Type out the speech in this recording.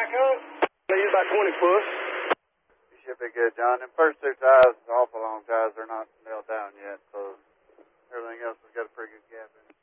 They use about 20 foot. You should be good, John. Them first two ties, awful long ties, they're not nailed down yet, so everything else has got a pretty good gap in it.